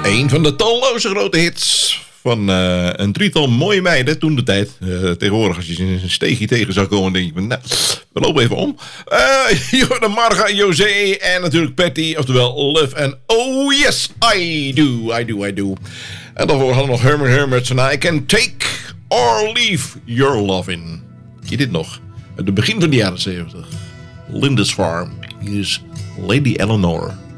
Een van de talloze grote hits van een drietal mooie meiden toen de tijd. Tegenwoordig als je ze in een steegje tegen zou komen, denk je, nou, we lopen even om. Marga, José en natuurlijk Patty, oftewel Love and Oh Yes, I Do. En daarvoor hadden we nog Hermits van I Can Take or Leave Your Lovin'. Je dit nog? Uit het begin van de jaren 70. Linda's Farm. Hier is Lady Eleanor.